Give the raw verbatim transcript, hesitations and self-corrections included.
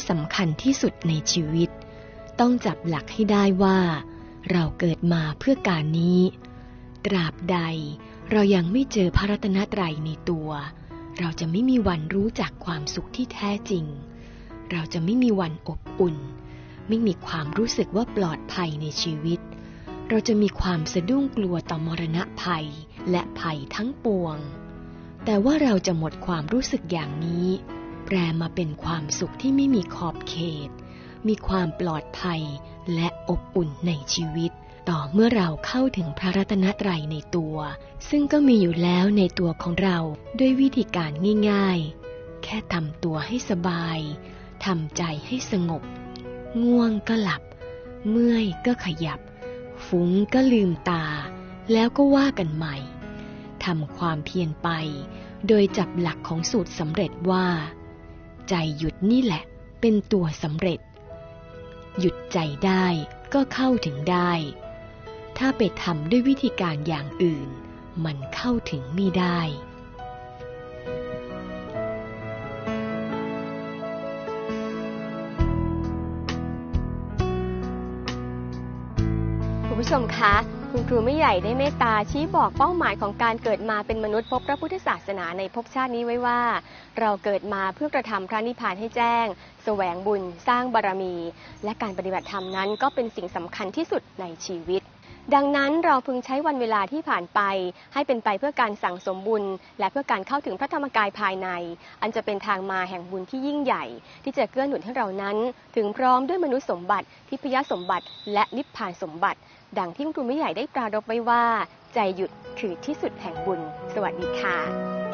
สำคัญที่สุดในชีวิตต้องจับหลักให้ได้ว่าเราเกิดมาเพื่อการนี้ตราบใดเรายังไม่เจอพระรัตนตรัยในตัวเราจะไม่มีวันรู้จักความสุขที่แท้จริงเราจะไม่มีวันอบอุ่นไม่มีความรู้สึกว่าปลอดภัยในชีวิตเราจะมีความสะดุ้งกลัวต่อมรณะภัยและภัยทั้งปวงแต่ว่าเราจะหมดความรู้สึกอย่างนี้แปลมาเป็นความสุขที่ไม่มีขอบเขตมีความปลอดภัยและอบอุ่นในชีวิตต่อเมื่อเราเข้าถึงพระรัตนตรัยในตัวซึ่งก็มีอยู่แล้วในตัวของเราด้วยวิธีการง่ายๆแค่ทำตัวให้สบายทำใจให้สงบง่วงก็หลับเมื่อยก็ขยับฟุ้งก็ลืมตาแล้วก็ว่ากันใหม่ทำความเพียรไปโดยจับหลักของสูตรสำเร็จว่าใจหยุดนี่แหละเป็นตัวสำเร็จหยุดใจได้ก็เข้าถึงได้ถ้าไปทำด้วยวิธีการอย่างอื่นมันเข้าถึงไม่ได้คุณผู้ชมคะคุณครูไม่ใหญ่ได้เมตตาชี้บอกเป้าหมายของการเกิดมาเป็นมนุษย์พบพระพุทธศาสนาในภพชาตินี้ไว้ว่าเราเกิดมาเพื่อกระทำพระนิพพานให้แจ้งแสวงบุญสร้างบารมีและการปฏิบัติธรรมนั้นก็เป็นสิ่งสำคัญที่สุดในชีวิตดังนั้นเราพึงใช้วันเวลาที่ผ่านไปให้เป็นไปเพื่อการสั่งสมบุญและเพื่อการเข้าถึงพระธรรมกายภายในอันจะเป็นทางมาแห่งบุญที่ยิ่งใหญ่ที่จะเกื้อหนุนให้เรานั้นถึงพร้อมด้วยมนุษย์สมบัติทิพยสมบัติและนิพพานสมบัติดังที่คุณครูไม่ใหญ่ได้ปรารภไว้ว่าใจหยุดคือที่สุดแห่งบุญสวัสดีค่ะ